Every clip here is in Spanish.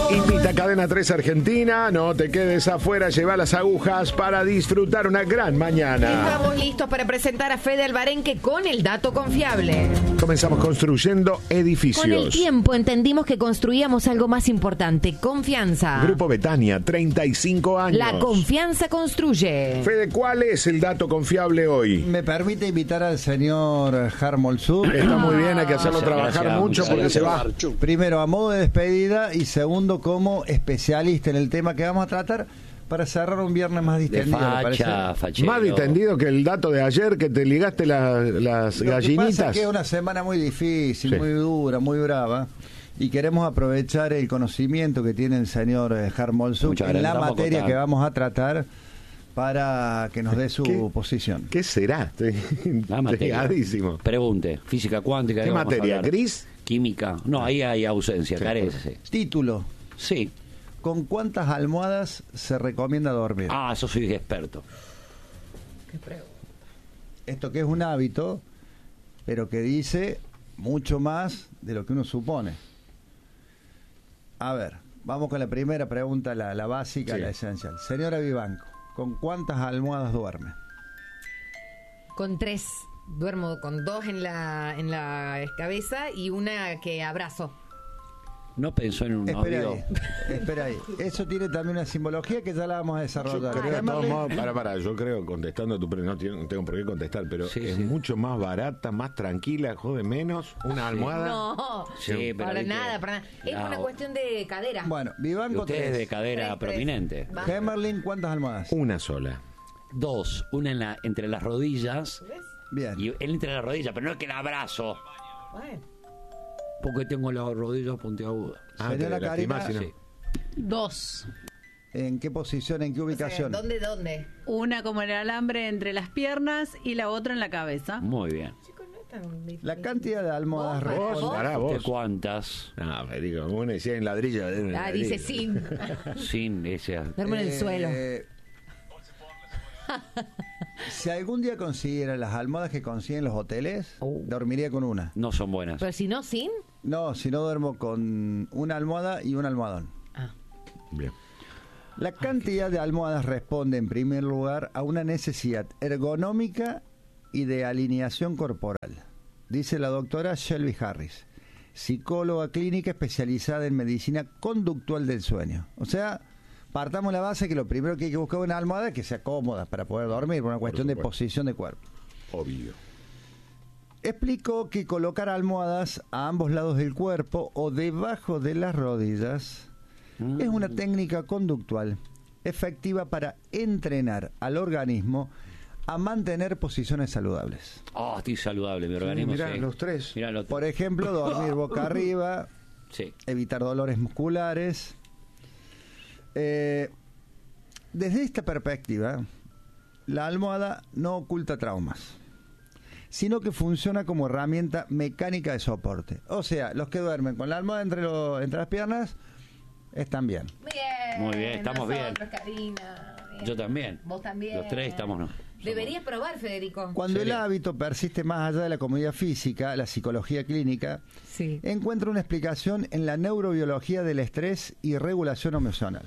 Invita a Cadena 3 Argentina, no te quedes afuera, lleva las agujas para disfrutar una gran mañana. Estamos listos para presentar a Fede Alvarenque con el dato confiable. Comenzamos construyendo edificios. Con el tiempo entendimos que construíamos algo más importante, confianza. Grupo Betania, 35 años. La confianza construye. Fede, ¿cuál es el dato confiable hoy? ¿Me permite invitar al señor Harmolzú? Está muy bien, hay que hacerlo trabajar mucho porque se va. Primero, a modo de despedida, y segundo, como especialista en el tema que vamos a tratar, para cerrar un viernes más distendido. Más distendido que el dato de ayer que te ligaste las Lo gallinitas. que pasa es que es una semana muy difícil, Sí. muy dura, muy brava. Y queremos aprovechar el conocimiento que tiene el señor Harmolzú en la materia que vamos a tratar para que nos dé su posición. ¿Qué será? Estoy La materia. intrigadísimo. Pregunte, física cuántica. ¿Qué ¿de vamos a materia? hablar? ¿Gris? Química. No, ahí hay ausencia, Sí. carece. Título: Sí. ¿con cuántas almohadas se recomienda dormir? Ah, eso soy experto. Esto que es un hábito, pero que dice mucho más de lo que uno supone. A ver, vamos con la primera pregunta, la básica, Sí. la esencial. Señora Vivanco, ¿con cuántas almohadas duerme? Con 3. Duermo con 2 en la cabeza y una que abrazo. No pensó en un Espera novio. ahí, espera ahí. Eso tiene también una simbología que ya la vamos a Yo desarrollar. creo, de todos Llamarle- modos, yo creo, contestando a tu pregunta, no tengo por qué contestar, pero Sí, es sí. mucho más barata, más tranquila, jode menos, una almohada. No, Sí, pero para viste, nada, para nada. Es la- una cuestión de cadera. Bueno, Y Vivanco usted es de 3. cadera Tres. prominente. Va. Hemerlin, ¿cuántas almohadas? Una sola. 2, una entre las rodillas ¿Ves? Bien. y él entre las rodillas, pero no es que la abrazo, Bueno. porque tengo las rodillas puntiagudas. Señora te lastimás, Karina. si no. Sí. 2. ¿En qué posición, en qué ubicación? ¿Dónde? Una como el alambre entre las piernas y la otra en la cabeza. Muy bien. Chicos, no es tan difícil. La cantidad de almohadas Vos, responde- vos. Pará, ¿Usted vos. cuántas? No, Federico, como uno decía en ladrillo. Ah, dice sin. Sin ese. Duermo en el suelo. Si algún día consiguiera las almohadas que consiguen los hoteles, dormiría con una. No son buenas. Pero si no, sin. No, si no duermo con una almohada y un almohadón. Bien. La cantidad de almohadas responde en primer lugar a una necesidad ergonómica y de alineación corporal, dice la doctora Shelby Harris, psicóloga clínica especializada en medicina conductual del sueño. O sea, partamos la base que lo primero que hay que buscar es una almohada que sea cómoda para poder dormir, por una cuestión de supuesto. posición de cuerpo. Obvio. Explicó que colocar almohadas a ambos lados del cuerpo o debajo de las rodillas es una técnica conductual efectiva para entrenar al organismo a mantener posiciones saludables. Oh, estoy saludable, mi organismo. mirá, sí. los tres. Mirá, los Por ejemplo, dormir boca arriba, Sí. evitar dolores musculares. Desde esta perspectiva, la almohada no oculta traumas, sino que funciona como herramienta mecánica de soporte. O sea, los que duermen con la almohada entre las piernas están bien. Bien. Muy bien, estamos bien. nosotros, Karina. Bien. Yo también. Vos también. Los tres estamos, ¿no? Deberías probar, Federico. Cuando el ¿Serio? hábito persiste más allá de la comodidad física, la psicología clínica Sí. encuentra una explicación en la neurobiología del estrés y regulación emocional.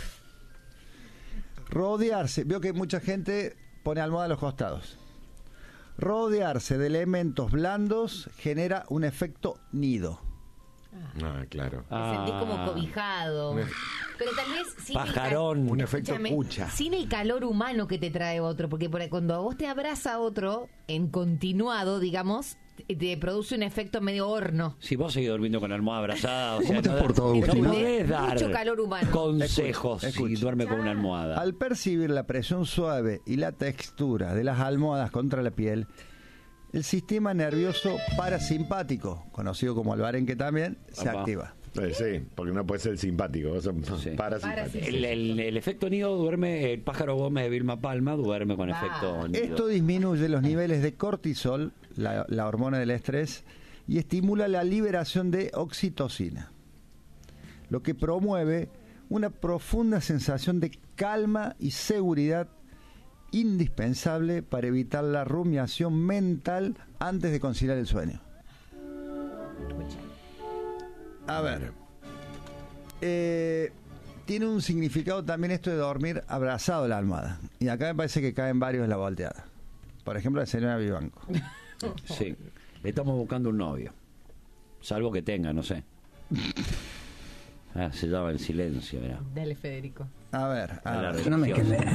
Rodearse, veo que mucha gente pone almohada a los costados. Rodearse de elementos blandos genera un efecto nido. Ah, claro. Te sentís como cobijado. Pero tal vez sin Pajarón. Un efecto Escúchame, cucha. sin el calor humano que te trae otro, porque por ahí, cuando a vos te abraza otro en continuado, digamos, te produce un efecto medio horno. Si vos seguís durmiendo con la almohada abrazada, o sea, ¿Cómo te has no, portado, no Agustín? podés dar Mucho calor humano. consejos Escucha. si duerme con una almohada. Al percibir la presión suave y la textura de las almohadas contra la piel, el sistema nervioso parasimpático, conocido como alvarenque también, se Apa. activa. Sí, porque no puede ser simpático, vos sos Sí. parasimpático. El efecto nido duerme, el pájaro Gómez de Vilma Palma duerme con Ah. efecto nido. Esto disminuye los niveles de cortisol, la hormona del estrés, y estimula la liberación de oxitocina, lo que promueve una profunda sensación de calma y seguridad indispensable para evitar la rumiación mental antes de conciliar el sueño. A ver, Tiene un significado también esto de dormir abrazado a la almohada. Y acá me parece que caen varios en la volteada. Por ejemplo, la señora Vivanco. Sí. Le estamos buscando un novio. Salvo que tenga, no sé. Se llama el silencio, mirá. Dale, Federico. A ver. No me quedé.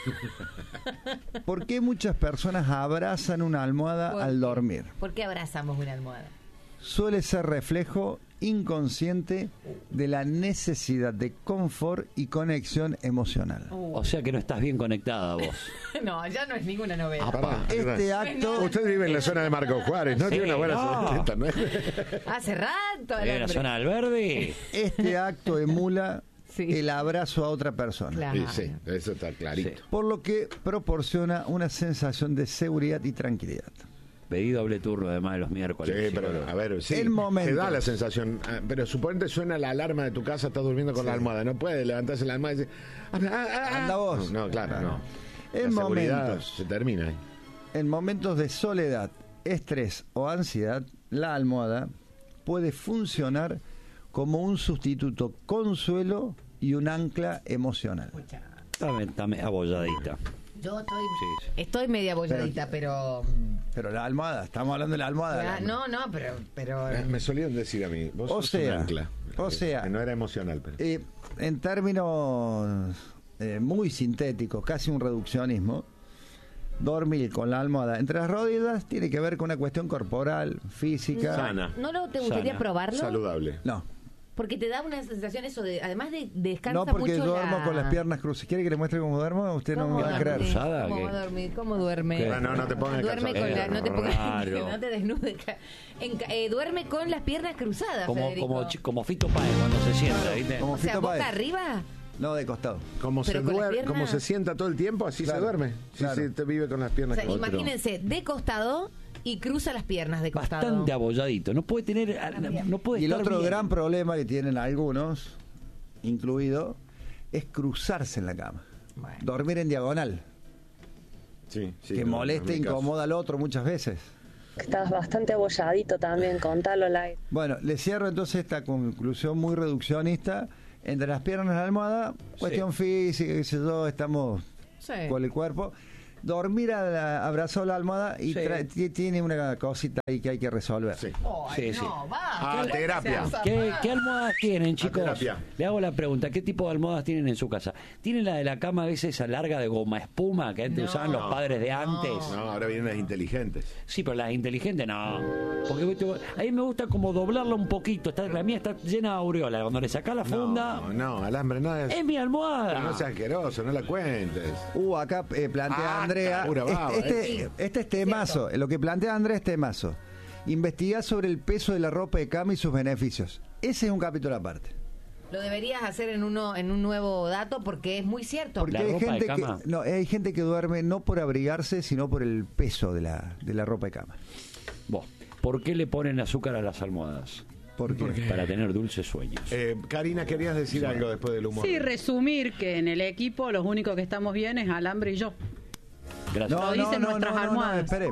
¿Por qué muchas personas abrazan una almohada al dormir? ¿Por qué abrazamos una almohada? Suele ser reflejo inconsciente de la necesidad de confort y conexión emocional. O sea que no estás bien conectada vos. No, ya no es ninguna novela. Este acto... Usted vive en la zona de Marcos Juárez, ¿no? Sí, Tiene una buena no. zona, ¿no? Hace rato. ¿En la zona del verde? Este acto emula Sí. el abrazo a otra persona. Claro. Sí, eso está clarito. Sí. Por lo que proporciona una sensación de seguridad y tranquilidad. Pedí doble turno además de los miércoles. Sí, pero a ver, sí, El momento. te da la sensación, pero suponete suena la alarma de tu casa, estás durmiendo con la almohada, no puedes levantarse la almohada y decir, Anda vos. No, claro, no. En La seguridad momentos. se termina ahí. En momentos de soledad, estrés o ansiedad, la almohada puede funcionar como un sustituto consuelo y un ancla emocional. Está abolladita. Yo Sí. estoy media bolladita, pero... Pero la almohada, estamos hablando de la almohada. No, pero Me solían decir a mí, vos O sos sea, un ancla. o sea, Que no era emocional, pero... En términos muy sintéticos, casi un reduccionismo, dormir con la almohada entre las rodillas tiene que ver con una cuestión corporal, física. Sana. ¿No te gustaría Sana. probarlo? Saludable. No, Porque te da una sensación eso de, además de descansa no porque mucho duermo la... con las piernas cruzadas. ¿Quiere que le muestre cómo duermo? Usted no me va a creer. duerme? cruzada, ¿Cómo ¿qué? va a dormir? ¿Cómo duerme? ¿Qué? No te pongas Duerme con calzado. la, no te pongas, Raro. no te desnudes. Duerme con las piernas cruzadas, Federico. Como Fito Páez cuando se sienta, ¿viste? Como O sea, Fito boca Páez. arriba. No, de costado. Como Pero se con las duerme, piernas- como se sienta todo el tiempo, así Claro, se duerme. Sí, claro. sí, te vive con las O piernas. sea, cruzadas. imagínense, de costado y cruza las piernas de costado. Bastante abolladito. No puede tener. No puede Y el estar otro bien. gran problema que tienen algunos, incluido, es cruzarse en la cama. Bueno. Dormir en diagonal, Sí, sí, que no, molesta e en mi caso. incomoda al otro muchas veces. Estás bastante abolladito también, contalo live. Bueno, le cierro entonces esta conclusión muy reduccionista. Entre las piernas y la almohada, cuestión física, qué sé yo, estamos Sí. con el cuerpo. Dormir abrazado a la almohada y Sí. tiene una cosita ahí que hay que resolver. Sí. Ay, Sí, no, sí. va. Ah, terapia. ¿Qué almohadas tienen, chicos? terapia. Le hago la pregunta, ¿qué tipo de almohadas tienen en su casa? ¿Tienen la de la cama a veces esa larga de goma espuma que antes No. usaban los padres de antes? No, ahora vienen las inteligentes. Sí, pero las inteligentes no. Porque a mí me gusta como doblarla un poquito. La mía está llena de aureola. Cuando le sacás la funda, No, alambre, no es. es mi almohada. Pero no seas asqueroso, no la cuentes. Acá plantea Ah, Andrea, pura baba, este es temazo, lo que plantea Andrea es temazo. Investigar sobre el peso de la ropa de cama y sus beneficios. Ese es un capítulo aparte. Lo deberías hacer en un nuevo dato porque es muy cierto. Porque ¿La hay ropa de gente cama? hay gente que duerme no por abrigarse, sino por el peso de la ropa de cama. Vos, ¿por qué le ponen azúcar a las almohadas? Porque Para tener dulces sueños. Karina, querías decir algo después del humor. Sí, resumir que en el equipo los únicos que estamos bien es Alambre y yo. Gracias. Lo dicen nuestras almohadas. espere.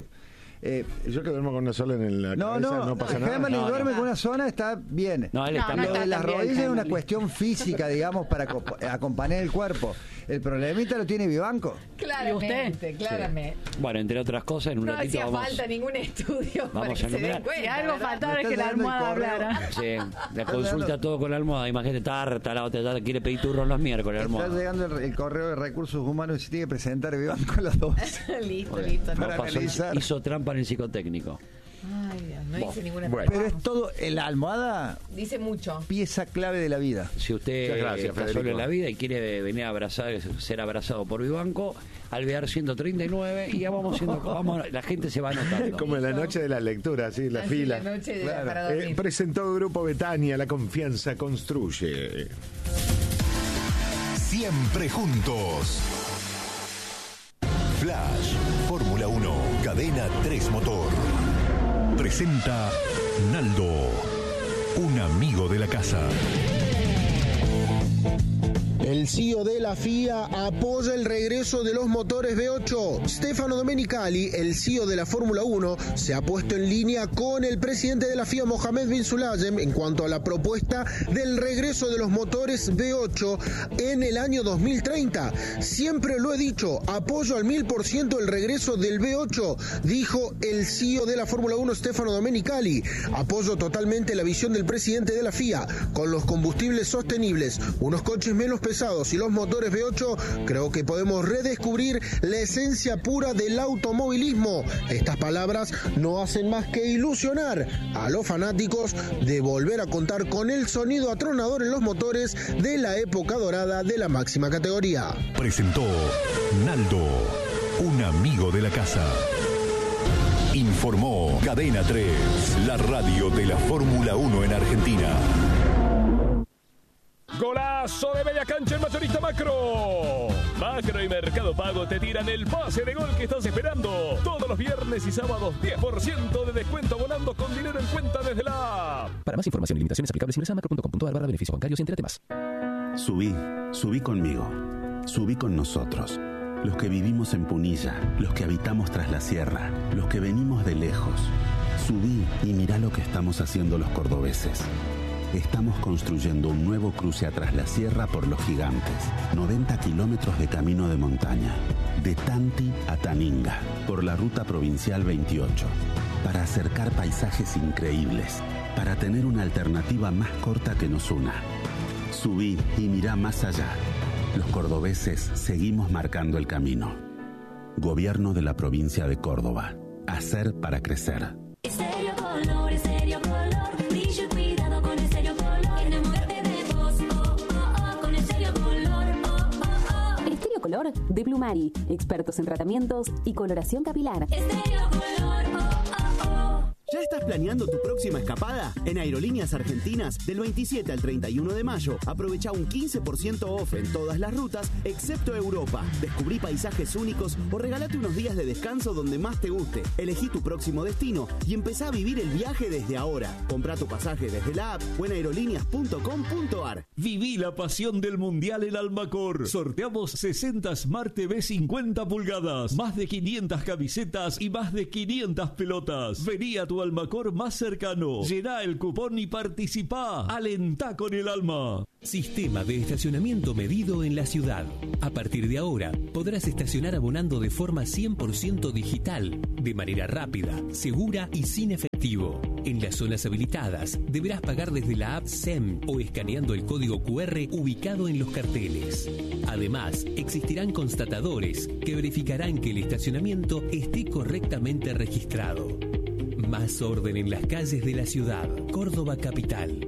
Yo que duermo con una sola en la cabeza, no pasa nada. Germán No, duerme no. con una zona, está bien. No, él está No, Lo está de las tan bien, rodillas es una Germán. cuestión física, digamos, para acompañar el cuerpo. El problemita lo tiene Vivanco. Claramente, claramente. Bueno, entre otras cosas, en un No ratito hacía vamos. falta ningún estudio para vamos que a se den enumerar. cuenta. Si algo ¿verdad? faltaba es Me que está la llegando el almohada correo. hablara. Sí, la consulta todo con la almohada. Imagínate, tarta, la otra ya quiere pedir turnos los miércoles, la Está almohada. llegando el correo de recursos humanos y se tiene que presentar Vivanco a las 2. listo. No para pasó, analizar. hizo trampa en el psicotécnico. Ay, Dios, no hice ninguna bueno. Pero es todo, la almohada, Dice mucho. pieza clave de la vida. Si usted Muchas gracias, está Federico. solo en la vida y quiere venir a ser abrazado por Vivanco, Alvear 139 y ya la gente se va anotando. Como en la noche de la lectura, así, la Así, fila. la noche de- Claro. para dormir. Presentó Grupo Betania, la confianza construye. Siempre juntos. Flash, Fórmula 1, Cadena 3 Motor. Presenta Naldo, un amigo de la casa. El CEO de la FIA apoya el regreso de los motores V8. Stefano Domenicali, el CEO de la Fórmula 1, se ha puesto en línea con el presidente de la FIA, Mohamed bin Sulayem, en cuanto a la propuesta del regreso de los motores V8 en el año 2030. Siempre lo he dicho, apoyo al 1000% el regreso del V8, dijo el CEO de la Fórmula 1, Stefano Domenicali. Apoyo totalmente la visión del presidente de la FIA. Con los combustibles sostenibles, unos coches menos pesados y los motores V8, creo que podemos redescubrir la esencia pura del automovilismo. Estas palabras no hacen más que ilusionar a los fanáticos de volver a contar con el sonido atronador en los motores de la época dorada de la máxima categoría. Presentó Naldo, un amigo de la casa. Informó Cadena 3, la radio de la Fórmula 1 en Argentina. Golazo de media cancha el mayorista Macro. Macro y Mercado Pago te tiran el pase de gol que estás esperando. Todos los viernes y sábados 10% de descuento abonando con dinero en cuenta desde la app. Para más información y limitaciones aplicables ingresa a macro.com.ar/beneficios bancarios y entérate más. Subí conmigo. Subí con nosotros. Los que vivimos en Punilla, los que habitamos tras la sierra, los que venimos de lejos. Subí y mirá lo que estamos haciendo los cordobeses. Estamos construyendo un nuevo cruce a Tras la Sierra por Los Gigantes. 90 kilómetros de camino de montaña. De Tanti a Taninga, por la ruta provincial 28. Para acercar paisajes increíbles. Para tener una alternativa más corta que nos una. Subí y mirá más allá. Los cordobeses seguimos marcando el camino. Gobierno de la provincia de Córdoba. Hacer para crecer. Estéreo Color, Estéreo Color, brillo y cuidado con Estéreo Color. Enamórate de vos, oh, oh, oh, con Estéreo Color, oh, oh, oh. Estéreo Color de Plumari, expertos en tratamientos y coloración capilar. Estéreo Color, oh, oh, oh. ¿Ya estás planeando tu próxima escapada? En Aerolíneas Argentinas, del 27 al 31 de mayo, aprovecha un 15% off en todas las rutas, excepto Europa. Descubrí paisajes únicos o regalate unos días de descanso donde más te guste. Elegí tu próximo destino y empezá a vivir el viaje desde ahora. Comprá tu pasaje desde la app o en aerolíneas.com.ar. Viví la pasión del Mundial en Almacor. Sorteamos 60 Smart TV 50 pulgadas, más de 500 camisetas y más de 500 pelotas. Vení a tu Almacor más cercano. Llená el cupón y participá. Alentá con el alma. Sistema de estacionamiento medido en la ciudad. A partir de ahora, podrás estacionar abonando de forma 100% digital, de manera rápida, segura y sin efectivo. En las zonas habilitadas, deberás pagar desde la app SEM o escaneando el código QR ubicado en los carteles. Además, existirán constatadores que verificarán que el estacionamiento esté correctamente registrado. Más orden en las calles de la ciudad. Córdoba Capital.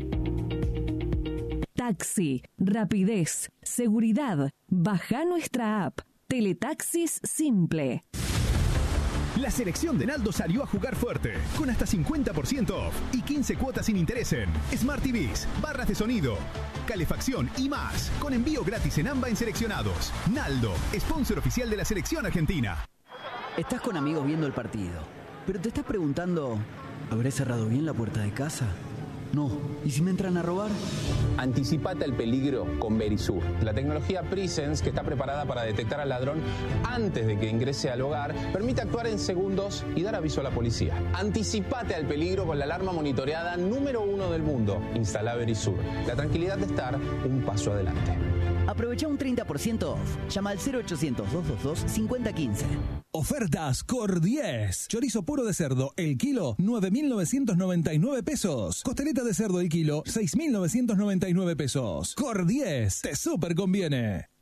Taxi, rapidez, seguridad. Baja nuestra app. Teletaxis Simple. La selección de Naldo salió a jugar fuerte, con hasta 50% off y 15 cuotas sin interés en Smart TVs, barras de sonido, calefacción y más, con envío gratis en AMBA en seleccionados. Naldo, sponsor oficial de la selección argentina. Estás con amigos viendo el partido, pero te estás preguntando, ¿habré cerrado bien la puerta de casa? No. ¿Y si me entran a robar? Anticipate al peligro con Verisur, la tecnología Presence que está preparada para detectar al ladrón antes de que ingrese al hogar, permite actuar en segundos y dar aviso a la policía. Anticipate al peligro con la alarma monitoreada número 1 del mundo. Instala Verisur. La tranquilidad de estar un paso adelante. Aprovecha un 30% off. Llama al 0800-222-5015. Ofertas Cor 10. Chorizo puro de cerdo, el kilo, 9.999 pesos. Costeleta de cerdo, el kilo, 6.999 pesos. Cor 10. Te súper conviene.